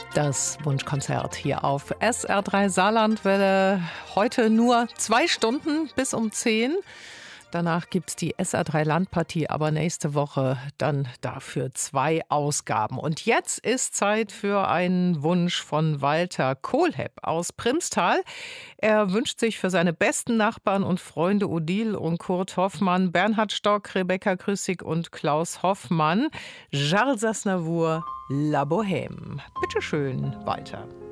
Das Wunschkonzert hier auf SR3 Saarlandwelle. Heute nur 2 Stunden bis um 10. Danach gibt's die SR3 Landpartie, aber nächste Woche dann dafür 2 Ausgaben. Und jetzt ist Zeit für einen Wunsch von Walter Kohlhepp aus Primstal. Er wünscht sich für seine besten Nachbarn und Freunde Odile und Kurt Hoffmann, Bernhard Stock, Rebecca Krüssig und Klaus Hoffmann, Charles Aznavour, La Bohème. Bitte schön, Walter.